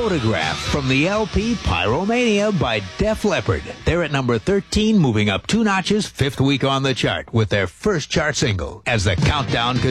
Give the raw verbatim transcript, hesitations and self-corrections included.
Photograph from the L P Pyromania by Def Leppard. They're at number thirteen, moving up two notches, fifth week on the chart with their first chart single as the countdown continues.